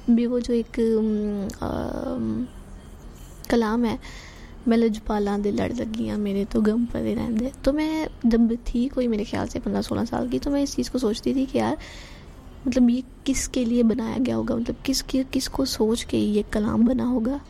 भी वो जो एक कलाम है, मैं लजपाला दे लड़ लगियां मेरे तो गम परे रहंदे। तो मैं जब थी कोई मेरे ख्याल से 15-16 साल की, तो मैं इस चीज़ को सोचती थी कि यार मतलब ये किसके लिए बनाया गया होगा, मतलब किसको सोच के ये कलाम बना होगा।